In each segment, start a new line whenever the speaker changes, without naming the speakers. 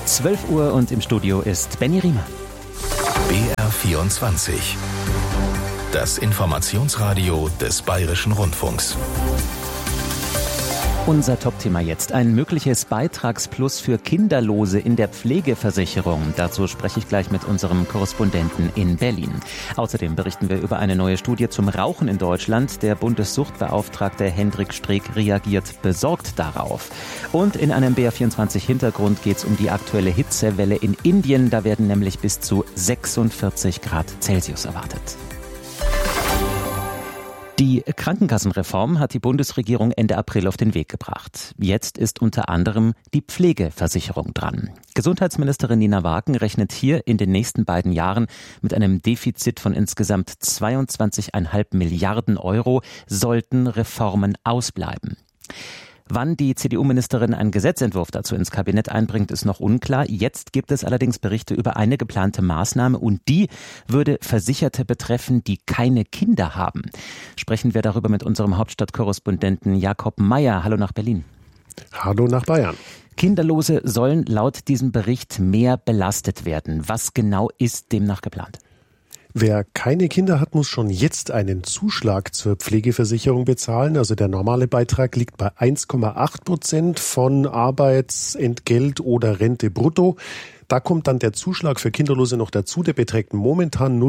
12 Uhr und im Studio ist Benny Riemer.
BR24. Das Informationsradio des Bayerischen Rundfunks.
Unser Top-Thema jetzt. Ein mögliches Beitragsplus für Kinderlose in der Pflegeversicherung. Dazu spreche ich gleich mit unserem Korrespondenten in Berlin. Außerdem berichten wir über eine neue Studie zum Rauchen in Deutschland. Der Bundessuchtbeauftragte Hendrik Streeck reagiert besorgt darauf. Und in einem BR24-Hintergrund geht es um die aktuelle Hitzewelle in Indien. Da werden nämlich bis zu 46 Grad Celsius erwartet. Die Krankenkassenreform hat die Bundesregierung Ende April auf den Weg gebracht. Jetzt ist unter anderem die Pflegeversicherung dran. Gesundheitsministerin Nina Wagen rechnet hier in den nächsten beiden Jahren mit einem Defizit von insgesamt 22,5 Milliarden Euro, sollten Reformen ausbleiben. Wann die CDU-Ministerin einen Gesetzentwurf dazu ins Kabinett einbringt, ist noch unklar. Jetzt gibt es allerdings Berichte über eine geplante Maßnahme und die würde Versicherte betreffen, die keine Kinder haben. Sprechen wir darüber mit unserem Hauptstadtkorrespondenten Jakob Mayer. Hallo nach Berlin.
Hallo nach Bayern.
Kinderlose sollen laut diesem Bericht mehr belastet werden. Was genau ist demnach geplant?
Wer keine Kinder hat, muss schon jetzt einen Zuschlag zur Pflegeversicherung bezahlen. Also der normale Beitrag liegt bei 1,8% von Arbeitsentgelt oder Rente brutto. Da kommt dann der Zuschlag für Kinderlose noch dazu. Der beträgt momentan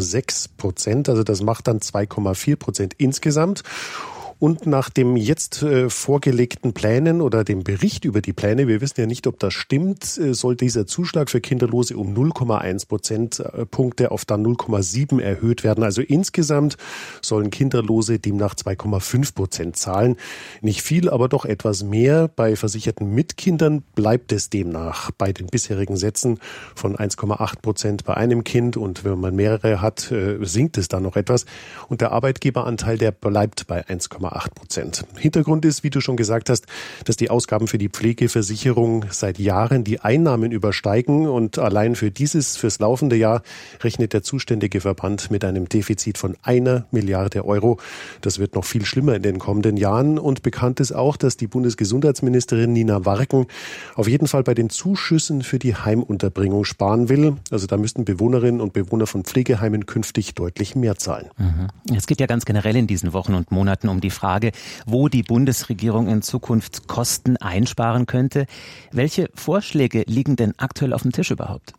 0,6%. Also das macht dann 2,4% insgesamt. Und nach dem jetzt vorgelegten Plänen oder dem Bericht über die Pläne, wir wissen ja nicht, ob das stimmt, soll dieser Zuschlag für Kinderlose um 0,1 Prozentpunkte auf dann 0,7 erhöht werden. Also insgesamt sollen Kinderlose demnach 2,5% zahlen. Nicht viel, aber doch etwas mehr. Bei Versicherten mit Kindern bleibt es demnach bei den bisherigen Sätzen von 1,8% bei einem Kind. Und wenn man mehrere hat, sinkt es dann noch etwas. Und der Arbeitgeberanteil, der bleibt bei 1,8%. Hintergrund ist, wie du schon gesagt hast, dass die Ausgaben für die Pflegeversicherung seit Jahren die Einnahmen übersteigen und allein fürs laufende Jahr rechnet der zuständige Verband mit einem Defizit von 1 Milliarde Euro. Das wird noch viel schlimmer in den kommenden Jahren und bekannt ist auch, dass die Bundesgesundheitsministerin Nina Wagen auf jeden Fall bei den Zuschüssen für die Heimunterbringung sparen will. Also da müssten Bewohnerinnen und Bewohner von Pflegeheimen künftig deutlich mehr zahlen.
Es geht ja ganz generell in diesen Wochen und Monaten um die Frage, wo die Bundesregierung in Zukunft Kosten einsparen könnte. Welche Vorschläge liegen denn aktuell auf dem Tisch überhaupt?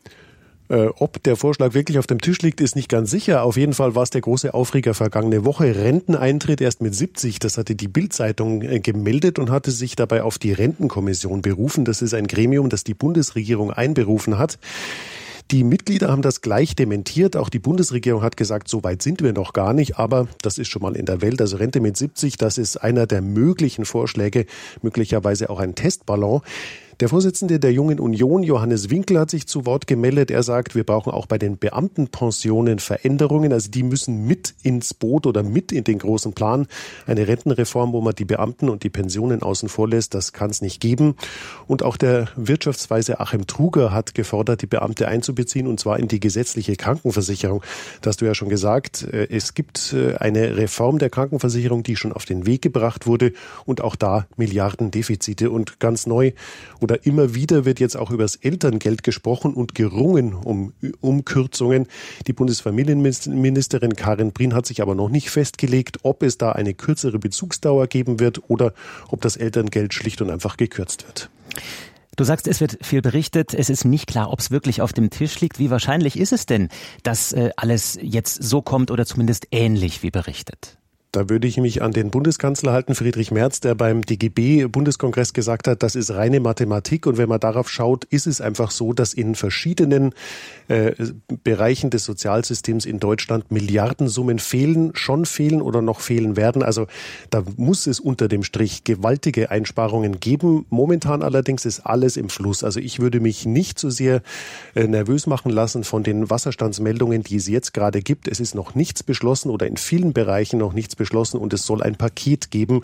Ob der Vorschlag wirklich auf dem Tisch liegt, ist nicht ganz sicher. Auf jeden Fall war es der große Aufreger vergangene Woche. Renteneintritt erst mit 70, das hatte die Bild-Zeitung gemeldet und hatte sich dabei auf die Rentenkommission berufen. Das ist ein Gremium, das die Bundesregierung einberufen hat. Die Mitglieder haben das gleich dementiert. Auch die Bundesregierung hat gesagt, so weit sind wir noch gar nicht. Aber das ist schon mal in der Welt. Also Rente mit 70, das ist einer der möglichen Vorschläge, möglicherweise auch ein Testballon. Der Vorsitzende der Jungen Union, Johannes Winkel, hat sich zu Wort gemeldet. Er sagt, wir brauchen auch bei den Beamtenpensionen Veränderungen. Also die müssen mit ins Boot oder mit in den großen Plan. Eine Rentenreform, wo man die Beamten und die Pensionen außen vor lässt, das kann es nicht geben. Und auch der Wirtschaftsweise Achim Truger hat gefordert, die Beamte einzubeziehen, und zwar in die gesetzliche Krankenversicherung. Das hast du ja schon gesagt. Es gibt eine Reform der Krankenversicherung, die schon auf den Weg gebracht wurde und auch da Milliardendefizite. Und ganz neu oder immer wieder wird jetzt auch über das Elterngeld gesprochen und gerungen um Kürzungen. Die Bundesfamilienministerin Karin Prien hat sich aber noch nicht festgelegt, ob es da eine kürzere Bezugsdauer geben wird oder ob das Elterngeld schlicht und einfach gekürzt wird.
Du sagst, es wird viel berichtet. Es ist nicht klar, ob es wirklich auf dem Tisch liegt. Wie wahrscheinlich ist es denn, dass alles jetzt so kommt oder zumindest ähnlich wie berichtet?
Da würde ich mich an den Bundeskanzler halten, Friedrich Merz, der beim DGB-Bundeskongress gesagt hat, das ist reine Mathematik. Und wenn man darauf schaut, ist es einfach so, dass in verschiedenen Bereichen des Sozialsystems in Deutschland Milliardensummen fehlen oder noch fehlen werden. Also da muss es unter dem Strich gewaltige Einsparungen geben. Momentan allerdings ist alles im Fluss. Also ich würde mich nicht so sehr nervös machen lassen von den Wasserstandsmeldungen, die es jetzt gerade gibt. Es ist noch nichts beschlossen oder in vielen Bereichen noch nichts beschlossen und es soll ein Paket geben.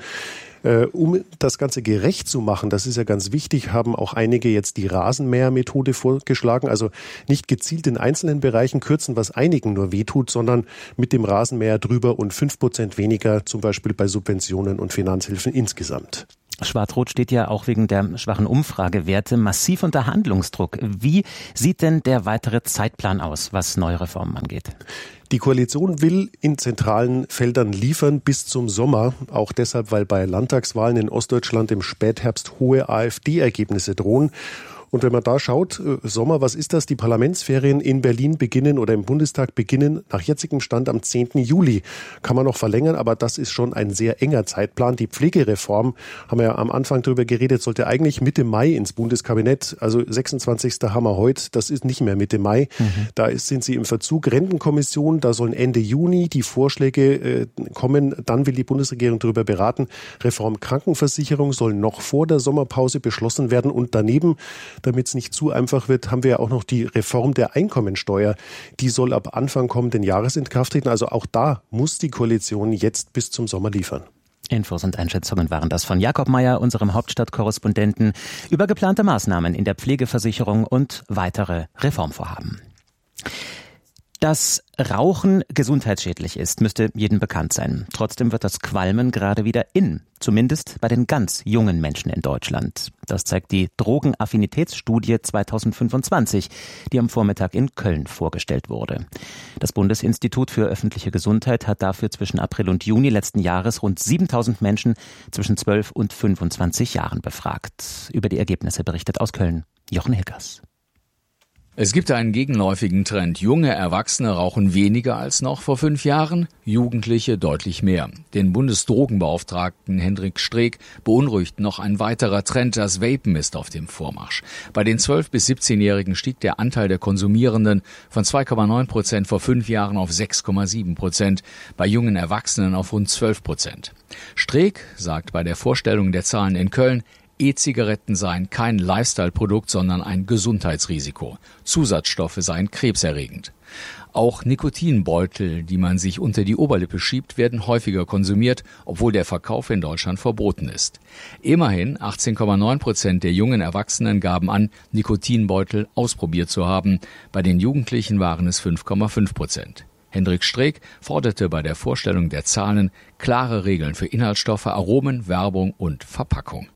Um das Ganze gerecht zu machen, das ist ja ganz wichtig, haben auch einige jetzt die Rasenmähermethode vorgeschlagen. Also nicht gezielt in einzelnen Bereichen kürzen, was einigen nur wehtut, sondern mit dem Rasenmäher drüber und 5% weniger, zum Beispiel bei Subventionen und Finanzhilfen insgesamt.
Schwarz-Rot steht ja auch wegen der schwachen Umfragewerte massiv unter Handlungsdruck. Wie sieht denn der weitere Zeitplan aus, was neue Reformen angeht?
Die Koalition will in zentralen Feldern liefern bis zum Sommer. Auch deshalb, weil bei Landtagswahlen in Ostdeutschland im Spätherbst hohe AfD-Ergebnisse drohen. Und wenn man da schaut, Sommer, was ist das? Die Parlamentsferien in Berlin beginnen oder im Bundestag beginnen nach jetzigem Stand am 10. Juli. Kann man noch verlängern, aber das ist schon ein sehr enger Zeitplan. Die Pflegereform, haben wir ja am Anfang darüber geredet, sollte eigentlich Mitte Mai ins Bundeskabinett. Also 26. haben wir heute, das ist nicht mehr Mitte Mai. Da sind sie im Verzug. Rentenkommission, da sollen Ende Juni die Vorschläge kommen. Dann will die Bundesregierung darüber beraten. Reform Krankenversicherung soll noch vor der Sommerpause beschlossen werden. Und daneben, damit es nicht zu einfach wird, haben wir ja auch noch die Reform der Einkommensteuer. Die soll ab Anfang kommenden Jahres in Kraft treten. Also auch da muss die Koalition jetzt bis zum Sommer liefern.
Infos und Einschätzungen waren das von Jakob Mayer, unserem Hauptstadtkorrespondenten, über geplante Maßnahmen in der Pflegeversicherung und weitere Reformvorhaben. Dass Rauchen gesundheitsschädlich ist, müsste jedem bekannt sein. Trotzdem wird das Qualmen gerade wieder in, zumindest bei den ganz jungen Menschen in Deutschland. Das zeigt die Drogenaffinitätsstudie 2025, die am Vormittag in Köln vorgestellt wurde. Das Bundesinstitut für öffentliche Gesundheit hat dafür zwischen April und Juni letzten Jahres rund 7.000 Menschen zwischen 12 und 25 Jahren befragt. Über die Ergebnisse berichtet aus Köln Jochen Hilgers.
Es gibt einen gegenläufigen Trend. Junge Erwachsene rauchen weniger als noch vor 5 Jahren, Jugendliche deutlich mehr. Den Bundesdrogenbeauftragten Hendrik Streeck beunruhigt noch ein weiterer Trend. Das Vapen ist auf dem Vormarsch. Bei den 12- bis 17-Jährigen stieg der Anteil der Konsumierenden von 2,9% vor 5 Jahren auf 6,7%, bei jungen Erwachsenen auf rund 12%. Streeck sagt bei der Vorstellung der Zahlen in Köln, E-Zigaretten seien kein Lifestyle-Produkt, sondern ein Gesundheitsrisiko. Zusatzstoffe seien krebserregend. Auch Nikotinbeutel, die man sich unter die Oberlippe schiebt, werden häufiger konsumiert, obwohl der Verkauf in Deutschland verboten ist. Immerhin 18,9% der jungen Erwachsenen gaben an, Nikotinbeutel ausprobiert zu haben. Bei den Jugendlichen waren es 5,5%. Hendrik Streeck forderte bei der Vorstellung der Zahlen klare Regeln für Inhaltsstoffe, Aromen, Werbung und Verpackung.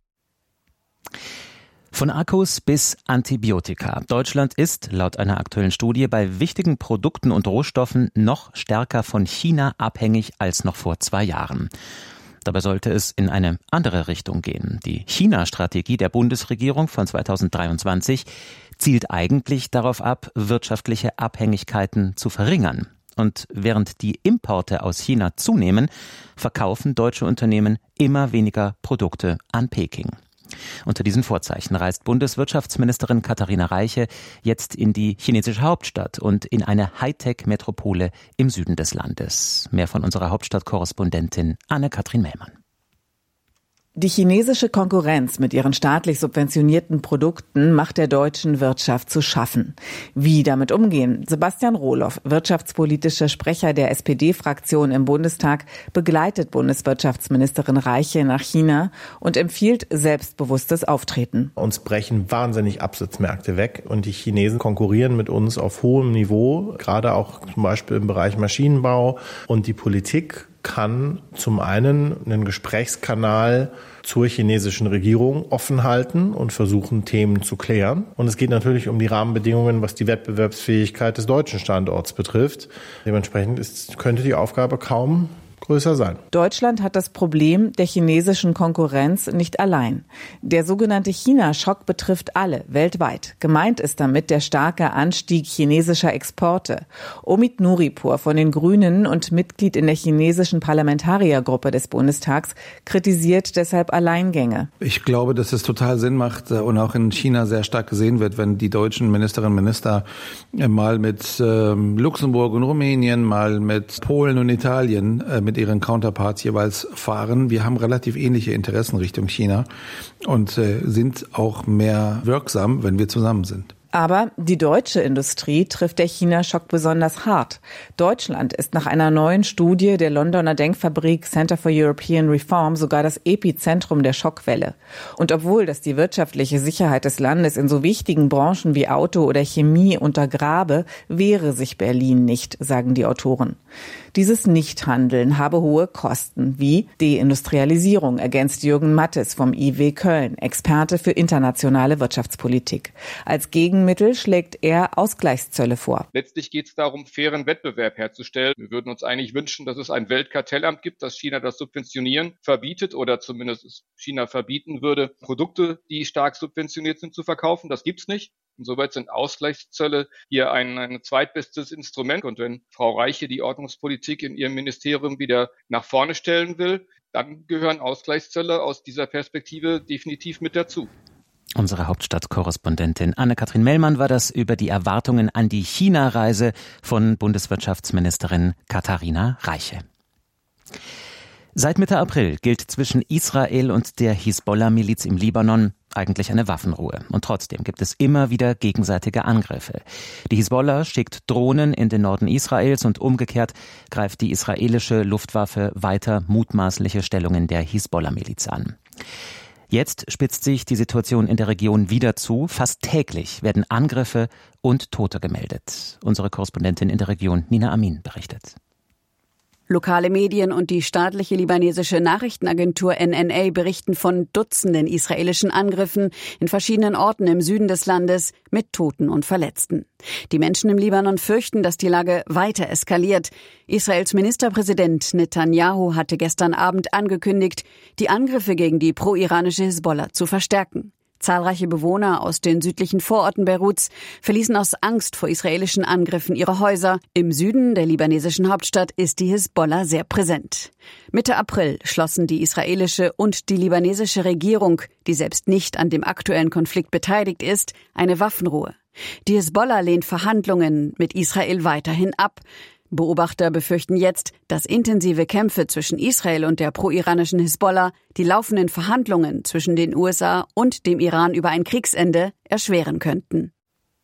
Von Akkus bis Antibiotika. Deutschland ist laut einer aktuellen Studie bei wichtigen Produkten und Rohstoffen noch stärker von China abhängig als noch vor 2 Jahren. Dabei sollte es in eine andere Richtung gehen. Die China-Strategie der Bundesregierung von 2023 zielt eigentlich darauf ab, wirtschaftliche Abhängigkeiten zu verringern. Und während die Importe aus China zunehmen, verkaufen deutsche Unternehmen immer weniger Produkte an Peking. Unter diesen Vorzeichen reist Bundeswirtschaftsministerin Katharina Reiche jetzt in die chinesische Hauptstadt und in eine Hightech-Metropole im Süden des Landes. Mehr von unserer Hauptstadtkorrespondentin Anne-Kathrin Mellmann.
Die chinesische Konkurrenz mit ihren staatlich subventionierten Produkten macht der deutschen Wirtschaft zu schaffen. Wie damit umgehen? Sebastian Rohloff, wirtschaftspolitischer Sprecher der SPD-Fraktion im Bundestag, begleitet Bundeswirtschaftsministerin Reiche nach China und empfiehlt selbstbewusstes Auftreten.
Uns brechen wahnsinnig Absatzmärkte weg und die Chinesen konkurrieren mit uns auf hohem Niveau, gerade auch zum Beispiel im Bereich Maschinenbau, und die Politik kann zum einen einen Gesprächskanal zur chinesischen Regierung offen halten und versuchen, Themen zu klären. Und es geht natürlich um die Rahmenbedingungen, was die Wettbewerbsfähigkeit des deutschen Standorts betrifft. Dementsprechend könnte die Aufgabe kaum größer sein.
Deutschland hat das Problem der chinesischen Konkurrenz nicht allein. Der sogenannte China-Schock betrifft alle weltweit. Gemeint ist damit der starke Anstieg chinesischer Exporte. Omid Nuripur von den Grünen und Mitglied in der chinesischen Parlamentariergruppe des Bundestags kritisiert deshalb Alleingänge.
Ich glaube, dass es total Sinn macht und auch in China sehr stark gesehen wird, wenn die deutschen Ministerinnen und Minister mal mit Luxemburg und Rumänien, mal mit Polen und Italien mit ihren Counterparts jeweils fahren. Wir haben relativ ähnliche Interessen Richtung China und sind auch mehr wirksam, wenn wir zusammen sind.
Aber die deutsche Industrie trifft der China-Schock besonders hart. Deutschland ist nach einer neuen Studie der Londoner Denkfabrik Center for European Reform sogar das Epizentrum der Schockwelle. Und obwohl das die wirtschaftliche Sicherheit des Landes in so wichtigen Branchen wie Auto oder Chemie untergrabe, wehre sich Berlin nicht, sagen die Autoren. Dieses Nichthandeln habe hohe Kosten, wie Deindustrialisierung, ergänzt Jürgen Mattes vom IW Köln, Experte für internationale Wirtschaftspolitik. Als Gegenmittel schlägt er Ausgleichszölle vor.
Letztlich geht es darum, fairen Wettbewerb herzustellen. Wir würden uns eigentlich wünschen, dass es ein Weltkartellamt gibt, das China das Subventionieren verbietet oder zumindest China verbieten würde, Produkte, die stark subventioniert sind, zu verkaufen. Das gibt's nicht. Insoweit sind Ausgleichszölle hier ein zweitbestes Instrument. Und wenn Frau Reiche die Ordnungspolitik in ihrem Ministerium wieder nach vorne stellen will, dann gehören Ausgleichszölle aus dieser Perspektive definitiv mit dazu.
Unsere Hauptstadtkorrespondentin Anne-Kathrin Mellmann war das über die Erwartungen an die China-Reise von Bundeswirtschaftsministerin Katharina Reiche. Seit Mitte April gilt zwischen Israel und der Hisbollah-Miliz im Libanon eigentlich eine Waffenruhe. Und trotzdem gibt es immer wieder gegenseitige Angriffe. Die Hisbollah schickt Drohnen in den Norden Israels und umgekehrt greift die israelische Luftwaffe weiter mutmaßliche Stellungen der Hisbollah-Miliz an. Jetzt spitzt sich die Situation in der Region wieder zu. Fast täglich werden Angriffe und Tote gemeldet. Unsere Korrespondentin in der Region, Nina Amin, berichtet.
Lokale Medien und die staatliche libanesische Nachrichtenagentur NNA berichten von Dutzenden israelischen Angriffen in verschiedenen Orten im Süden des Landes mit Toten und Verletzten. Die Menschen im Libanon fürchten, dass die Lage weiter eskaliert. Israels Ministerpräsident Netanyahu hatte gestern Abend angekündigt, die Angriffe gegen die pro-iranische Hisbollah zu verstärken. Zahlreiche Bewohner aus den südlichen Vororten Beiruts verließen aus Angst vor israelischen Angriffen ihre Häuser. Im Süden der libanesischen Hauptstadt ist die Hisbollah sehr präsent. Mitte April schlossen die israelische und die libanesische Regierung, die selbst nicht an dem aktuellen Konflikt beteiligt ist, eine Waffenruhe. Die Hisbollah lehnt Verhandlungen mit Israel weiterhin ab. Beobachter befürchten jetzt, dass intensive Kämpfe zwischen Israel und der pro-iranischen Hisbollah die laufenden Verhandlungen zwischen den USA und dem Iran über ein Kriegsende erschweren könnten.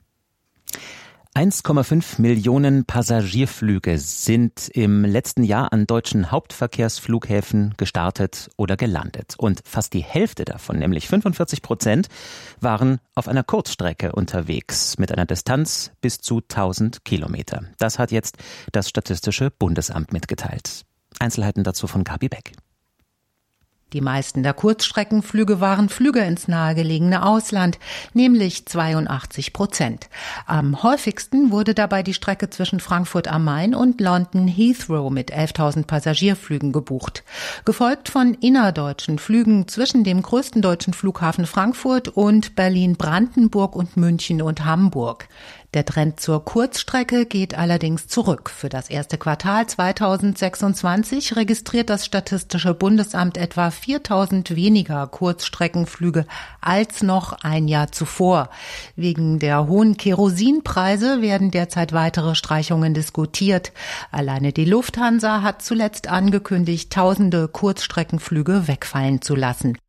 1,5 Millionen Passagierflüge sind im letzten Jahr an deutschen Hauptverkehrsflughäfen gestartet oder gelandet. Und fast die Hälfte davon, nämlich 45%, waren auf einer Kurzstrecke unterwegs mit einer Distanz bis zu 1000 Kilometer. Das hat jetzt das Statistische Bundesamt mitgeteilt. Einzelheiten dazu von Gabi Beck.
Die meisten der Kurzstreckenflüge waren Flüge ins nahegelegene Ausland, nämlich 82%. Am häufigsten wurde dabei die Strecke zwischen Frankfurt am Main und London Heathrow mit 11.000 Passagierflügen gebucht. Gefolgt von innerdeutschen Flügen zwischen dem größten deutschen Flughafen Frankfurt und Berlin-Brandenburg und München und Hamburg. Der Trend zur Kurzstrecke geht allerdings zurück. Für das erste Quartal 2026 registriert das Statistische Bundesamt etwa 4.000 weniger Kurzstreckenflüge als noch ein Jahr zuvor. Wegen der hohen Kerosinpreise werden derzeit weitere Streichungen diskutiert. Alleine die Lufthansa hat zuletzt angekündigt, tausende Kurzstreckenflüge wegfallen zu lassen.